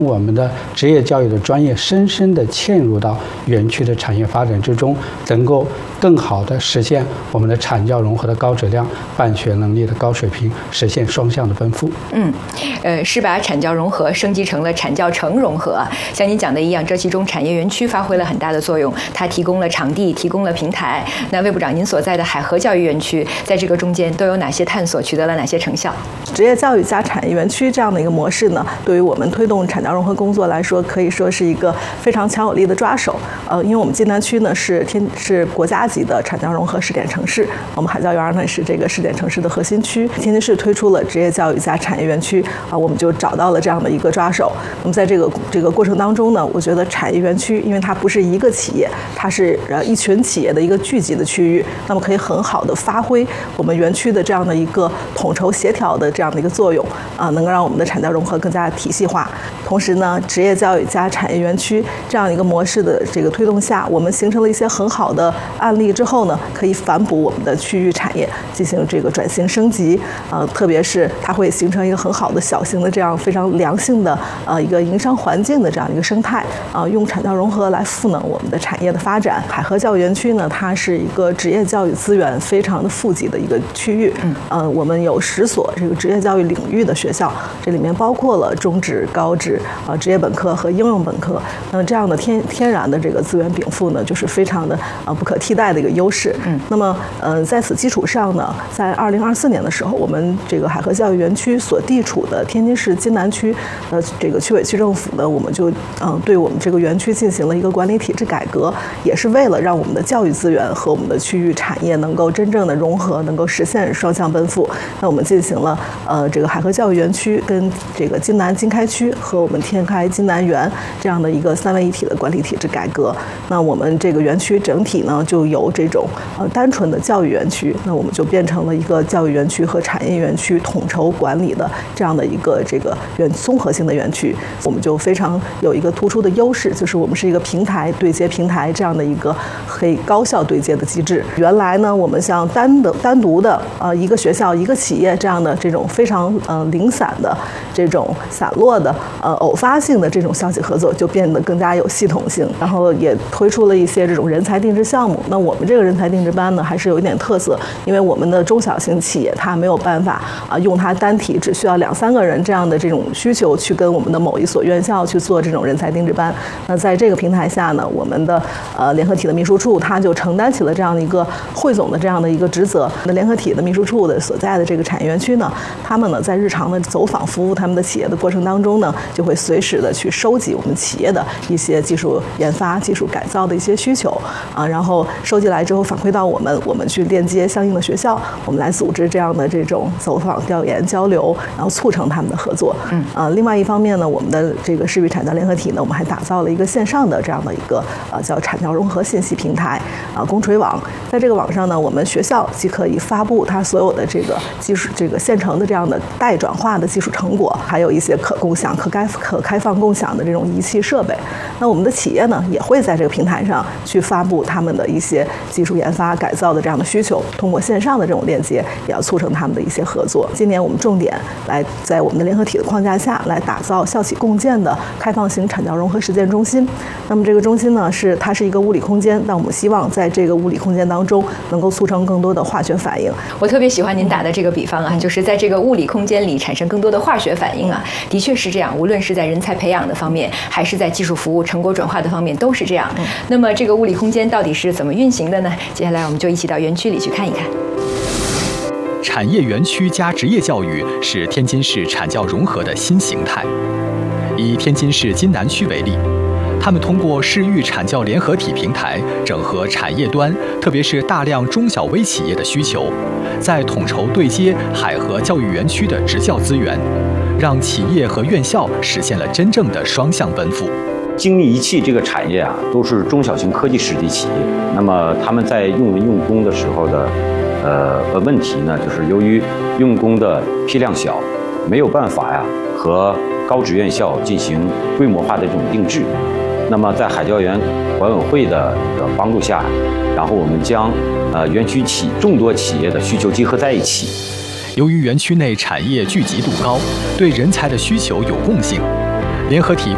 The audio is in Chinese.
我们的职业教育的专业深深地嵌入到园区的产业发展之中，能够更好地实现我们的产教融合的高质量、办学能力的高水平，实现双向的奔赴。 是把产教融合升级成了产教城融合。像您讲的一样，这其中产业园区发挥了很大的作用，它提供了场地，提供了平台。那魏部长，您所在的海河教育园区在这个中间都有哪些探索，取得了哪些成效？ 职业教育加产业园区这样的一个模式呢，对于我们推动产教融合工作来说，可以说是一个非常强有力的抓手。因为我们晋南区呢是国家级的产教融合试点城市，我们海教园呢是这个试点城市的核心区。天津市推出了职业教育加产业园区我们就找到了这样的一个抓手。那么在这个过程当中呢，我觉得产业园区，因为它不是一个企业，它是一群企业的一个聚集的区域，那么可以很好的发挥我们园区的这样的一个统筹协调的这样的一个作用能够让我们的产教融合更加体系化。同时呢，职业教育加产业园区这样一个模式的这个推动下，我们形成了一些很好的案例之后呢，可以反哺我们的区域产业进行这个转型升级特别是它会形成一个很好的小型的这样非常良性的一个营商环境的这样一个生态用产教融合来赋能我们的产业的发展。海河教育园区呢，它是一个职业教育资源非常的富集的一个区域我们有10所这个职业教育领域的学校，这里面包括了中职、高职职业本科和应用本科。那么这样的天然的这个资源禀赋呢，就是非常的不可替代的一个优势。那么在此基础上呢，在2024年的时候，我们这个海河教育园区所地处的天津市津南区这个区委区政府呢，我们就对我们这个园区进行了一个管理体制改革，也是为了让我们的教育资源和我们的区域产业能够真正的融合，能够实现双向奔赴。那我们进行了这个海河教育园区跟这个津南经开区和我们天开津南园这样的一个3位一体的管理体制改革。那我们这个园区整体呢，就由这种单纯的教育园区，那我们就变成了一个教育园区和产业园区统筹管理的这样的一个这个综合性的园区。我们就非常有一个突出的优势，就是我们是一个平台对接平台这样的一个可以高效对接的机制。原来呢，我们像单独的一个学校一个企业这样的这种非常零散的这种散落的偶发性的这种校企合作就变得更加有系统性，然后也推出了一些这种人才定制项目。那我们这个人才定制班呢，还是有一点特色，因为我们的中小型企业它没有办法用它单体只需要2-3个人这样的这种需求去跟我们的某一所院校去做这种人才定制班。那在这个平台下呢，我们的联合体的秘书处它就承担起了这样的一个汇总的这样的一个职责。那联合体的秘书处的所在的这个产业园区呢，他们呢在日常的走访服务他们的企业的过程当中呢，就会随时的去收集我们企业的一些技术研发、技术改造的一些需求然后收集来之后反馈到我们去链接相应的学校，我们来组织这样的这种走访、调研、交流，然后促成他们的合作。另外一方面呢，我们的这个市域产教联合体呢，我们还打造了一个线上的这样的一个叫产教融合信息平台公锤网。在这个网上呢，我们学校既可以发布它所有的这个技术这个现成的这样的待转化的技术成果，还有一些可共享、可开放共享的这种仪器设备。那我们的企业呢，也会在这个平台上去发布他们的一些技术研发、改造的这样的需求，通过线上的这种链接，也要促成他们的一些合作。今年我们重点来在我们的联合体的框架下来打造校企共建的开放型产教融合实践中心。那么这个中心呢，它是一个物理空间，但我们希望在这个物理空间当中能够促成更多的化学反应。 我特别喜欢您打的这个比方就是在这个物理空间里产生更多的化学反应的确是这样，无论是在人才培养的方面，还是在技术服务成果转化的方面，都是这样。那么这个物理空间到底是怎么运行的呢？接下来我们就一起到园区里去看一看。 产业园区加职业教育是天津市产教融合的新形态。以天津市津南区为例，他们通过市域产教联合体平台，整合产业端，特别是大量中小微企业的需求，在统筹对接海河教育园区的职教资源，让企业和院校实现了真正的双向奔赴。 精密仪器这个产业都是中小型科技实体企业。那么他们在用工的时候的问题呢，就是由于用工的批量小，没有办法和高职院校进行规模化的这种定制。那么在海教园管委会的帮助下，然后我们将园区众多企业的需求集合在一起。 由于园区内产业聚集度高，对人才的需求有共性，联合体